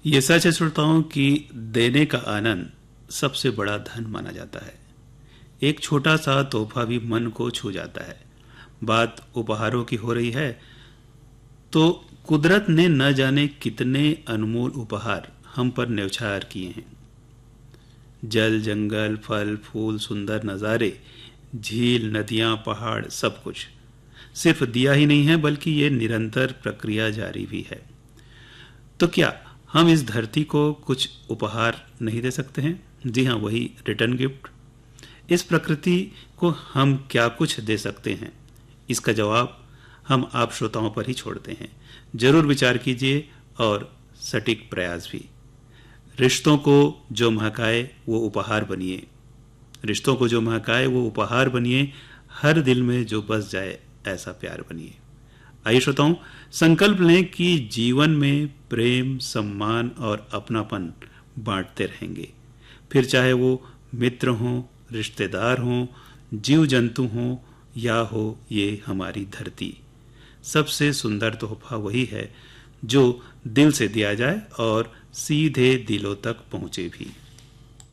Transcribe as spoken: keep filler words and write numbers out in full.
ये सच है श्रोताओं कि देने का आनंद सबसे बड़ा धन माना जाता है। एक छोटा सा तोहफा भी मन को छू जाता है। बात उपहारों की हो रही है तो कुदरत ने न जाने कितने अनमोल उपहार हम पर न्यौछावर किए हैं। जल, जंगल, फल, फूल, सुंदर नज़ारे, झील, नदियां, पहाड़, सब कुछ सिर्फ दिया ही नहीं है बल्कि ये निरंतर प्रक्रिया जारी भी है। तो क्या हम इस धरती को कुछ उपहार नहीं दे सकते हैं? जी हाँ, वही रिटर्न गिफ्ट। इस प्रकृति को हम क्या कुछ दे सकते हैं? इसका जवाब हम आप श्रोताओं पर ही छोड़ते हैं। जरूर विचार कीजिए और सटीक प्रयास भी। रिश्तों को जो महकाए वो उपहार बनिए। रिश्तों को जो महकाए वो उपहार बनिए। हर दिल में जो बस जाए ऐसा प्यार बनिए। आइए श्रोताओं, संकल्प लें कि जीवन में प्रेम, सम्मान और अपनापन बांटते रहेंगे। फिर चाहे वो मित्र हों, रिश्तेदार हों, जीव जंतु हों या हो ये हमारी धरती। सबसे सुंदर तोहफा वही है जो दिल से दिया जाए और सीधे दिलों तक पहुंचे भी।